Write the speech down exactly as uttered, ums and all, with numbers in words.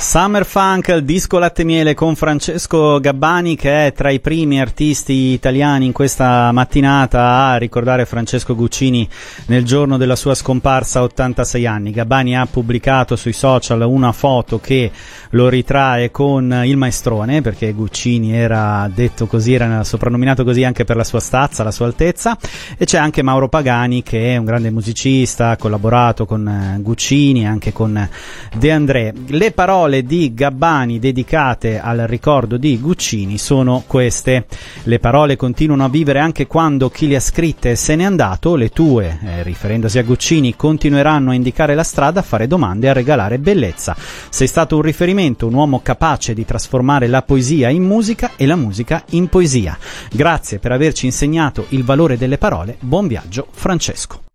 Summer Funk, il disco latte miele con Francesco Gabbani, che è tra i primi artisti italiani in questa mattinata a ricordare Francesco Guccini nel giorno della sua scomparsa a ottantasei anni. Gabbani ha pubblicato sui social una foto che lo ritrae con il maestrone, perché Guccini era detto così, era soprannominato così anche per la sua stazza, la sua altezza, e c'è anche Mauro Pagani, che è un grande musicista, ha collaborato con Guccini, anche con De André. Le parole di Gabbani dedicate al ricordo di Guccini sono queste: le parole continuano a vivere anche quando chi le ha scritte se n'è andato, le tue, eh, riferendosi a Guccini, continueranno a indicare la strada, a fare domande e a regalare bellezza. Sei stato un riferimento, un uomo capace di trasformare la poesia in musica e la musica in poesia. Grazie per averci insegnato il valore delle parole. Buon viaggio, Francesco.